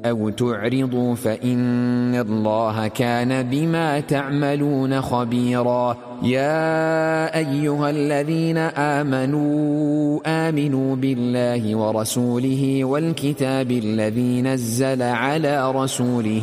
أو تعرضوا فإن الله كان بما تعملون خبيرا. يا أيها الذين آمنوا بالله ورسوله والكتاب الذي نزل على رسوله